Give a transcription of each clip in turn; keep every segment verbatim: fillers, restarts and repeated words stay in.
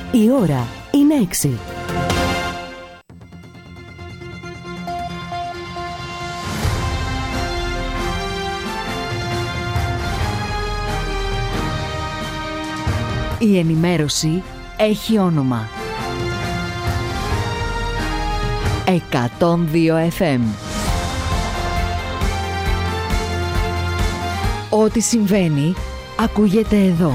Η ώρα είναι έξι. Η ενημέρωση έχει όνομα. εκατόν δύο εφ εμ. Ό,τι συμβαίνει, ακούγεται εδώ.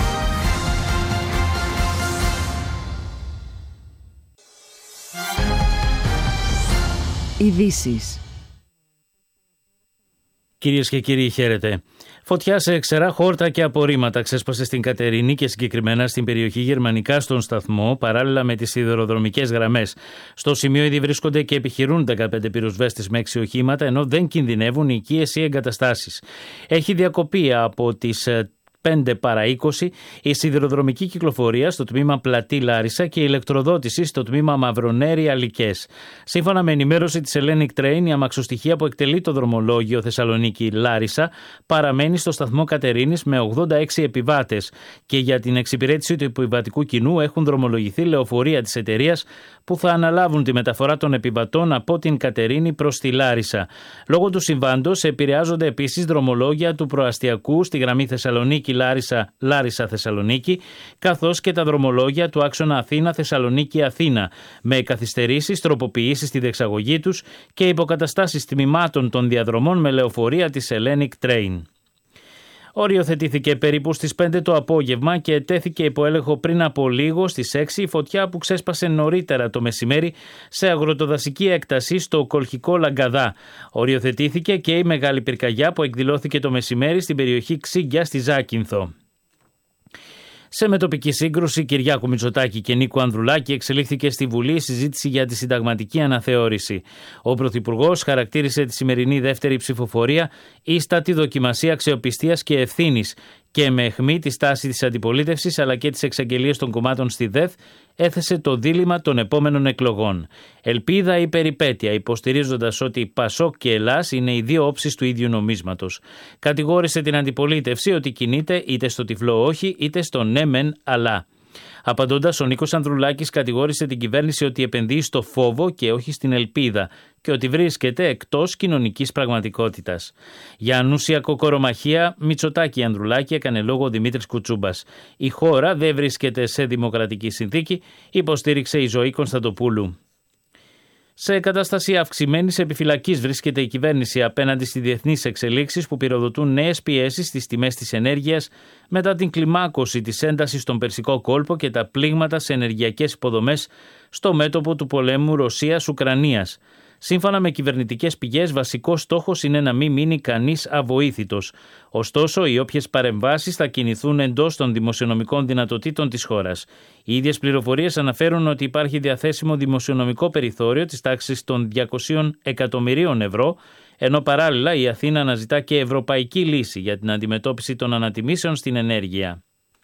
Ειδήσεις. Κυρίες και κύριοι, χαίρετε. Φωτιά σε ξερά χόρτα και απορρίμματα ξέσπασε στην Κατερίνη και συγκεκριμένα στην περιοχή Γερμανικά στον σταθμό, παράλληλα με τις σιδηροδρομικές γραμμές. Στο σημείο ήδη βρίσκονται και επιχειρούν δεκαπέντε πυροσβέστες με έξι οχήματα, ενώ δεν κινδυνεύουν οικίες ή εγκαταστάσεις. Έχει διακοπεί από τις πέντε παρά είκοσι η σιδηροδρομική κυκλοφορία στο τμήμα Πλατή Λάρισα και η ηλεκτροδότηση στο τμήμα Μαυρονέρη Αλικές. Σύμφωνα με ενημέρωση της Hellenic Train, η αμαξοστοιχεία που εκτελεί το δρομολόγιο Θεσσαλονίκη Λάρισα παραμένει στο σταθμό Κατερίνης με ογδόντα έξι επιβάτες και για την εξυπηρέτηση του επιβατικού κοινού έχουν δρομολογηθεί λεωφορεία της εταιρείας που θα αναλάβουν τη μεταφορά των επιβατών από την Κατερίνη προς τη Λάρισα. Λόγω του συμβάντος επηρεάζονται επίσης δρομολόγια του προαστιακού στη γραμμή Θεσσαλονίκη Λάρισα, Λάρισα Θεσσαλονίκη, καθώς και τα δρομολόγια του άξονα Αθήνα Θεσσαλονίκη Αθήνα, με καθυστερήσεις, τροποποιήσεις στη διεξαγωγή τους και υποκαταστάσεις τμήματων των διαδρομών με λεωφορεία της Hellenic Train. Οριοθετήθηκε περίπου στις πέντε το απόγευμα και τέθηκε υπό έλεγχο πριν από λίγο στις έξι η φωτιά που ξέσπασε νωρίτερα το μεσημέρι σε αγροτοδασική έκταση στο Κολχικό Λαγκαδά. Οριοθετήθηκε και η μεγάλη πυρκαγιά που εκδηλώθηκε το μεσημέρι στην περιοχή Ξύγκια στη Ζάκυνθο. Σε μετοπική σύγκρουση Κυριάκου Μητσοτάκη και Νίκου Ανδρουλάκη εξελίχθηκε στη Βουλή η συζήτηση για τη συνταγματική αναθεώρηση. Ο Πρωθυπουργός χαρακτήρισε τη σημερινή δεύτερη ψηφοφορία ίστατη δοκιμασία αξιοπιστίας και ευθύνης και με αιχμή τη στάση της αντιπολίτευσης αλλά και τις εξαγγελίες των κομμάτων στη ΔΕΘ έθεσε το δίλημμα των επόμενων εκλογών. Ελπίδα ή περιπέτεια, υποστηρίζοντας ότι Πασόκ και Ελλάς είναι οι δύο όψεις του ίδιου νομίσματος. Κατηγόρησε την αντιπολίτευση ότι κινείται είτε στο τυφλό όχι είτε στο ναι μεν αλλά. Απαντώντας, ο Νίκος Ανδρουλάκης κατηγόρησε την κυβέρνηση ότι επενδύει στο φόβο και όχι στην ελπίδα και ότι βρίσκεται εκτός κοινωνικής πραγματικότητας. Για ανούσια κορομαχία, Μητσοτάκη Ανδρουλάκη έκανε λόγο ο Δημήτρης Κουτσούμπας. Η χώρα δεν βρίσκεται σε δημοκρατική συνθήκη, υποστήριξε η Ζωή Κωνσταντοπούλου. Σε κατάσταση αυξημένης επιφυλακής βρίσκεται η κυβέρνηση απέναντι στις διεθνείς εξελίξεις που πυροδοτούν νέες πιέσεις στις τιμές της ενέργειας μετά την κλιμάκωση της έντασης στον Περσικό κόλπο και τα πλήγματα σε ενεργειακές υποδομές στο μέτωπο του πολέμου Ρωσίας-Ουκρανίας. Σύμφωνα με κυβερνητικές πηγές, βασικός στόχος είναι να μην μείνει κανείς αβοήθητος. Ωστόσο, οι όποιες παρεμβάσεις θα κινηθούν εντός των δημοσιονομικών δυνατοτήτων της χώρας. Οι ίδιες πληροφορίες αναφέρουν ότι υπάρχει διαθέσιμο δημοσιονομικό περιθώριο της τάξης των διακοσίων εκατομμυρίων ευρώ, ενώ παράλληλα η Αθήνα αναζητά και ευρωπαϊκή λύση για την αντιμετώπιση των ανατιμήσεων στην ενέργεια.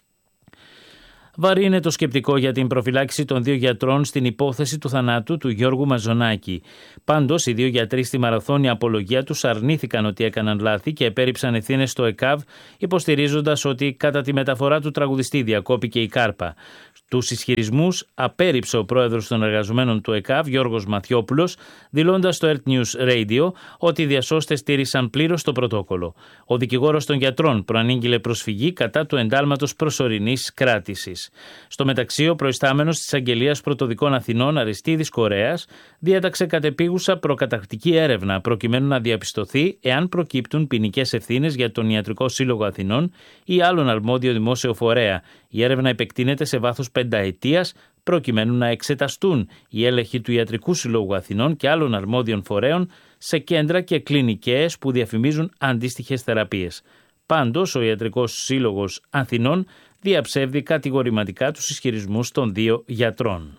Βαρύ είναι το σκεπτικό για την προφυλάκηση των δύο γιατρών στην υπόθεση του θανάτου του Γιώργου Μαζονάκη. Πάντως, οι δύο γιατροί στη μαραθώνια απολογία τους αρνήθηκαν ότι έκαναν λάθη και επέρριψαν ευθύνες στο ΕΚΑΒ, υποστηρίζοντας ότι κατά τη μεταφορά του τραγουδιστή διακόπηκε η κάρπα. Τους ισχυρισμούς απέρριψε ο πρόεδρος των εργαζομένων του ΕΚΑΒ, Γιώργος Μαθιόπουλος, δηλώντας στο Earth News Radio ότι οι διασώστες τήρησαν πλήρως το πρωτόκολλο. Ο δικηγόρος των γιατρών προανήγγειλε προσφυγή κατά του εντάλματος προσωρινής κράτησης. Στο μεταξύ, ο προϊστάμενος της Αγγελίας Πρωτοδικών Αθηνών, Αριστίδης Κορέας, διέταξε κατεπίγουσα προκαταρκτική έρευνα προκειμένου να διαπιστωθεί εάν προκύπτουν ποινικές ευθύνες για τον Ιατρικό Σύλλογο Αθηνών ή άλλον αρμόδιο δημόσιο φορέα. Η έρευνα επεκτείνεται σε βάθος πενταετίας προκειμένου να εξεταστούν οι έλεγχοι του Ιατρικού Συλλόγου Αθηνών και άλλων αρμόδιων φορέων σε κέντρα και κλινικές που διαφημίζουν αντίστοιχες θεραπείες. Πάντως, ο Ιατρικός Σύλλογος Αθηνών διαψεύδει κατηγορηματικά τους ισχυρισμούς των δύο γιατρών.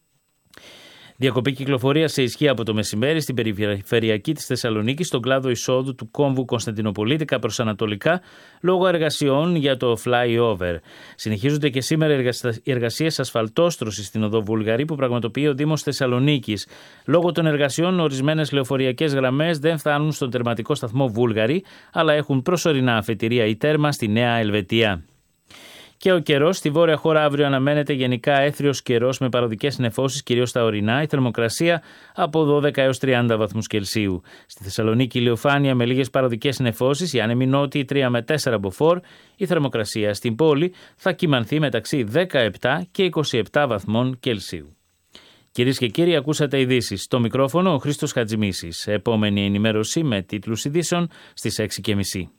Διακοπή κυκλοφορία σε ισχύ από το μεσημέρι στην περιφερειακή της Θεσσαλονίκης, στον κλάδο εισόδου του κόμβου Κωνσταντινοπολίτικα προς Ανατολικά, λόγω εργασιών για το flyover. Συνεχίζονται και σήμερα οι εργασίες ασφαλτόστρωσης στην οδό Βούλγαρη που πραγματοποιεί ο Δήμος Θεσσαλονίκης. Λόγω των εργασιών, ορισμένες λεωφορειακές γραμμές δεν φτάνουν στον τερματικό σταθμό Βούλγαρη, αλλά έχουν προσωρινά αφετηρία ή τέρμα στη Νέα Ελβετία. Και ο καιρός στη βόρεια χώρα αύριο αναμένεται γενικά έθριος καιρός με παροδικές νεφώσεις, κυρίως στα ορεινά. Η θερμοκρασία από δώδεκα έως τριάντα βαθμούς Κελσίου. Στη Θεσσαλονίκη ηλιοφάνεια με λίγες παροδικές νεφώσεις, οι άνεμοι νότιοι τρία με τέσσερα μποφόρ. Η θερμοκρασία στην πόλη θα κυμανθεί μεταξύ δεκαεπτά και είκοσι επτά βαθμών Κελσίου. Κυρίες και κύριοι, ακούσατε ειδήσεις. Στο μικρόφωνο ο Χρήστος Χατζημίσης. Επόμενη ενημέρωση με τίτλους ειδήσεων στις έξι και μισή.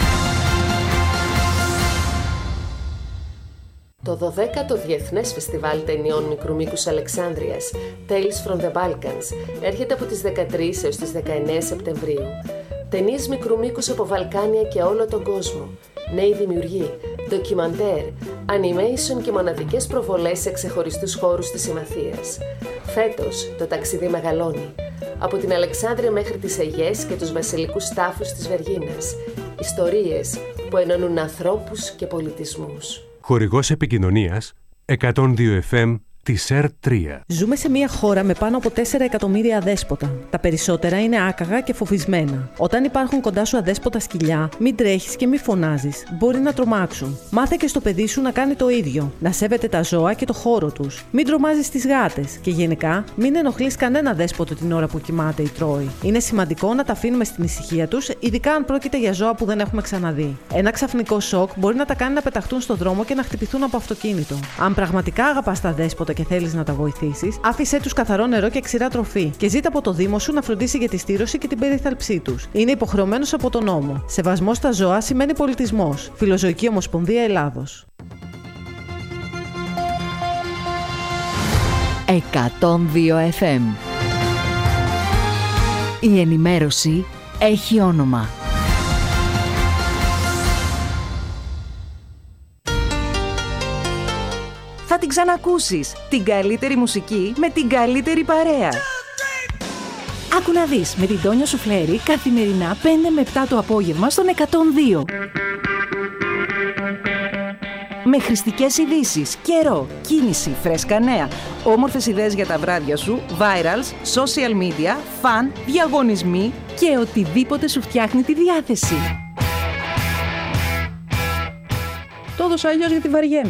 Το δωδέκατο Διεθνές Φεστιβάλ Ταινιών Μικρού Μήκους Αλεξάνδρειας, Tales from the Balkans, έρχεται από τις δεκατρείς έως τις δεκαεννέα Σεπτεμβρίου. Ταινίες μικρού μήκους από Βαλκάνια και όλο τον κόσμο. Νέοι δημιουργοί, ντοκιμαντέρ, animation και μοναδικές προβολές σε ξεχωριστούς χώρους της Συμμαθίας. Φέτος το ταξίδι μεγαλώνει. Από την Αλεξάνδρεια μέχρι τις Αιγές και τους βασιλικούς τάφους της Βεργίνας. Ιστορίες που ενώνουν ανθρώπους και πολιτισμούς. Χορηγός επικοινωνίας εκατόν δύο εφ εμ της ερ τρία. Ζούμε σε μια χώρα με πάνω από τέσσερα εκατομμύρια αδέσποτα. Τα περισσότερα είναι άκαγα και φοβισμένα. Όταν υπάρχουν κοντά σου αδέσποτα σκυλιά, μην τρέχεις και μην φωνάζεις. Μπορεί να τρομάξουν. Μάθε και στο παιδί σου να κάνει το ίδιο. Να σέβεται τα ζώα και το χώρο τους. Μην τρομάζεις τις γάτες. Και γενικά, μην ενοχλείς κανένα δέσποτο την ώρα που κοιμάται ή τρώει. Είναι σημαντικό να τα αφήνουμε στην ησυχία τους, ειδικά αν πρόκειται για ζώα που δεν έχουμε ξαναδεί. Ένα ξαφνικό σοκ μπορεί να τα κάνει να πεταχτούν στο δρόμο και να χτυπηθούν από αυτοκίνητο. Αν πραγματικά αγαπάς τα δέσποτα και θέλεις να τα βοηθήσεις, άφησέ τους καθαρό νερό και ξηρά τροφή και ζήτα από το Δήμο σου να φροντίσει για τη στήρωση και την περίθαλψή τους. Είναι υποχρεωμένος από τον νόμο. Σεβασμός στα ζώα σημαίνει πολιτισμός. Φιλοζωική Ομοσπονδία Ελλάδος. εκατόν δύο εφ εμ. Η ενημέρωση έχει όνομα. Θα την ξανακούσεις. Την καλύτερη μουσική με την καλύτερη παρέα. Άκου να δεις με την Τόνια Σουφλέρη καθημερινά πέντε με επτά το απόγευμα στον εκατόν δύο. Με χρηστικές ειδήσεις, καιρό, κίνηση, φρέσκα νέα, όμορφες ιδέες για τα βράδια σου, virals, social media, φαν, διαγωνισμοί και οτιδήποτε σου φτιάχνει τη διάθεση. Το έδωσα αλλιώς γιατί βαριέμαι.